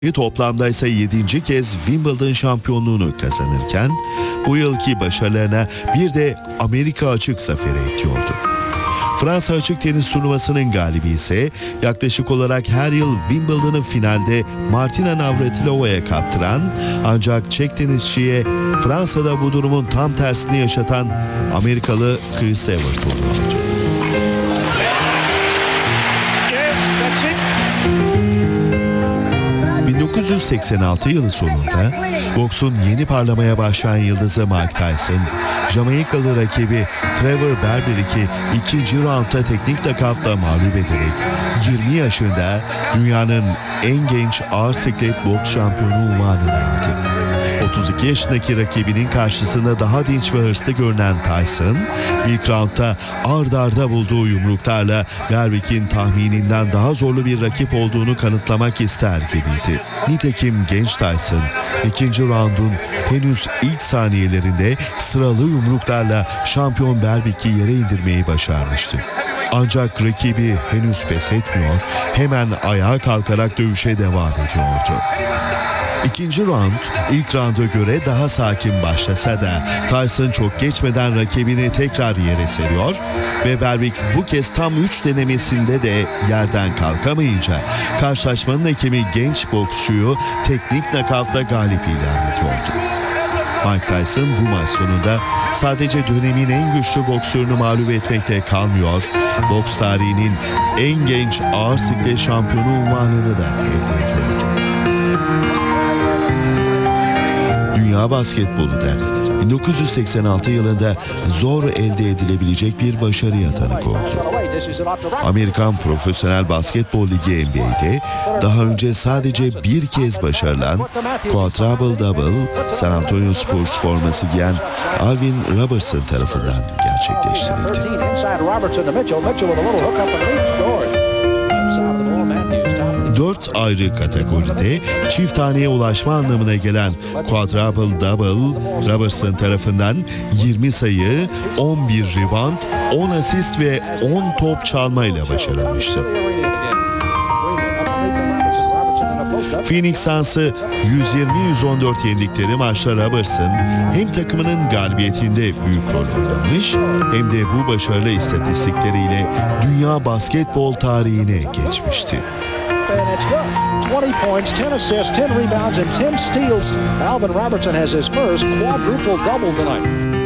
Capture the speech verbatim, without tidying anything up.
Toplamda ise yedinci kez Wimbledon şampiyonluğunu kazanırken bu yılki başarılarına bir de Amerika açık zaferi ekliyordu. Fransa açık tenis turnuvasının galibi ise yaklaşık olarak her yıl Wimbledon'ı finalde Martina Navratilova'ya kaptıran ancak Çek tenisçiye Fransa'da bu durumun tam tersini yaşatan Amerikalı Chris Evert oluyordu. bin dokuz yüz seksen altı yılı sonunda boksun yeni parlamaya başlayan yıldızı Mike Tyson, Jamaikalı rakibi Trevor Berbick'i ikinci roundda teknik nakavtla mağlup ederek yirmi yaşında dünyanın en genç ağır siklet boks şampiyonu unvanını aldı. otuz iki yaşındaki rakibinin karşısında daha dinç ve hırslı görünen Tyson, ilk roundda ard arda bulduğu yumruklarla Berbick'in tahmininden daha zorlu bir rakip olduğunu kanıtlamak ister gibiydi. Nitekim genç Tyson, ikinci roundun henüz ilk saniyelerinde sıralı yumruklarla şampiyon Berbick'i yere indirmeyi başarmıştı. Ancak rakibi henüz pes etmiyor, hemen ayağa kalkarak dövüşe devam ediyordu. İkinci round, ilk rounda göre daha sakin başlasa da Tyson çok geçmeden rakibini tekrar yere seriyor ve Berbick bu kez tam üç denemesinde de yerden kalkamayınca karşılaşmanın hakemi genç boksçuyu teknik nakavtla galip ilan ediyordu. Mike Tyson bu maç sonunda sadece dönemin en güçlü boksörünü mağlup etmekle kalmıyor, boks tarihinin en genç ağır siklet şampiyonu unvanını da elde ediyordu. Dünya Basketbolu Derneği bin dokuz yüz seksen altı yılında zor elde edilebilecek bir başarıya tanık oldu. Amerikan Profesyonel Basketbol Ligi N B A'de daha önce sadece bir kez başarılan Quadruple Double San Antonio Spurs forması giyen Alvin Robertson tarafından gerçekleştirildi. Dört ayrı kategoride çift taneye ulaşma anlamına gelen Quadruple Double, Robertson tarafından yirmi sayı, on bir rebound, on asist ve on top çalmayla başarılmıştı. Phoenix Suns'ı yüz yirmi yüz on dört yendikleri maçta Robertson hem takımının galibiyetinde büyük rol oynamış hem de bu başarılı istatistikleriyle dünya basketbol tarihine geçmişti. twenty points, ten assists, ten rebounds, and ten steals. Alvin Robertson has his first quadruple double tonight.